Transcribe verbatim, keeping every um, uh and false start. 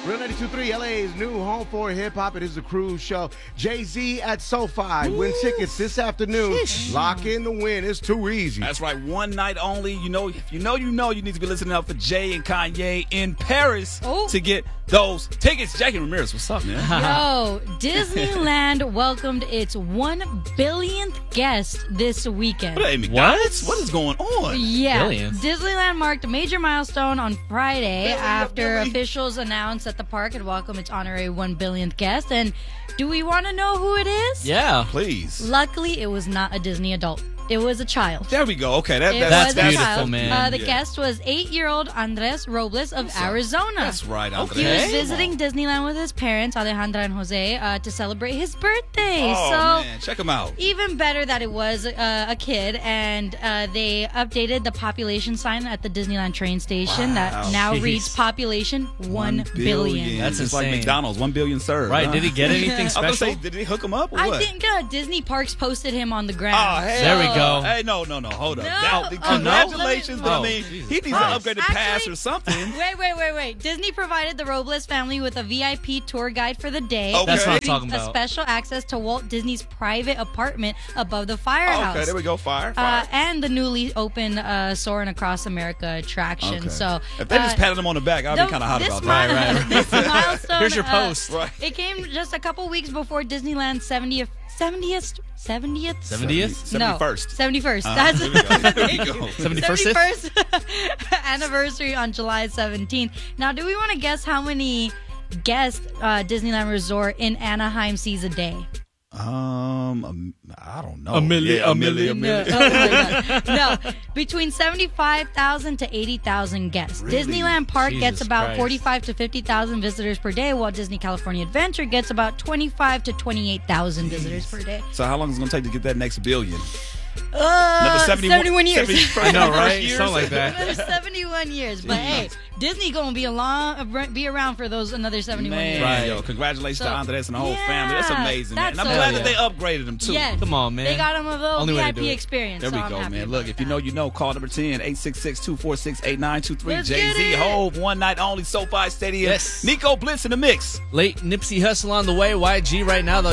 Real ninety-two point three, L A's new home for hip-hop. It is the Cruise Show. Jay-Z at SoFi. Win tickets this afternoon. Sheesh. Lock in the win. It's too easy. That's right. One night only. You know, if you know, you know, you need to be listening out for Jay and Kanye in Paris oh. to get those tickets. Jackie Ramirez, what's up, man? Yo, Disneyland welcomed its one billionth guest this weekend. What? What? What is going on? Yeah. Billions? Disneyland marked a major milestone on Friday Billion, after billion. officials announced that the park had welcomed its honorary one billionth guest. And do we want to know who it is? Yeah. Please. Luckily, it was not a Disney adult. It was a child. There we go. Okay, that, it that's, was that's a beautiful, child. man. Uh, the Yeah. guest was eight-year-old Andres Robles of What's up? Arizona. That's right, Andres. He was Come visiting on. Disneyland with his parents, Alejandra and Jose, uh, to celebrate his birthday. Oh, so man. Check him out. even better that it was uh, a kid, and uh, they updated the population sign at the Disneyland train station Wow. that now Jeez. reads population one billion. That's It's like insane. McDonald's, one billion served. Right. Huh? Did he get anything I was special? gonna say, did he hook him up or I what? think uh, Disney Parks posted him on the ground. Oh, hell. There we go. Hey, no, no, no. Hold up. No. Now, Oh, no? congratulations, but I Oh, mean, Jesus he needs Christ. an upgraded pass Actually- or something. Wait, wait, wait, wait. Disney provided the Robles family with a V I P tour guide for the day. Okay. That's what I'm including talking a about. special access to Walt Disney's private apartment above the firehouse. Okay, there we go. Fire, fire. Uh, and the newly opened uh, Soarin' Across America attraction. Okay. So if they just uh, patted him on the back, I'd the- be kind of hot this about mi- that. Right, right. this milestone. Here's your uh, post. Right. It came just a couple weeks before Disneyland's seventieth, seventieth, seventieth, seventieth? seventy-first. No, seventy-first. Uh, That's there we go. There we go. seventy-first? seventy-first anniversary on July seventeenth. Now, do we want to guess how many guests uh, Disneyland Resort in Anaheim sees a day? Um, um, I don't know. A million, Yeah, a a million, a million. No, million. oh my God. No, between seventy-five thousand to eighty thousand guests. Really? Disneyland Park Jesus gets about Christ. forty-five to fifty thousand visitors per day, while Disney California Adventure gets about twenty-five to twenty-eight thousand visitors per day. So how long is it going to take to get that next billion? Uh, Another seventy-one years. seventy-first I know, right? years? Something like that. Another seventy-one years. But hey, Disney gonna be a long, be around for those another seventy-one Man, years. Right. yo, congratulations So, to Andres and the whole yeah, family. That's amazing, man. that's And I'm so glad cool. that they upgraded him, too. Yes. Come on, man. They got them a little Only way to do V I P it. experience. There so we I'm go, happy man. Look, about if you that. know, you know. Call number ten, eight six six, two four six, eight nine two three. Let's Jay-Z, get it. Hove, one night only, SoFi Stadium. Yes. Nico Blitz in the mix. Late Nipsey Hussle on the way. Y G right now, though.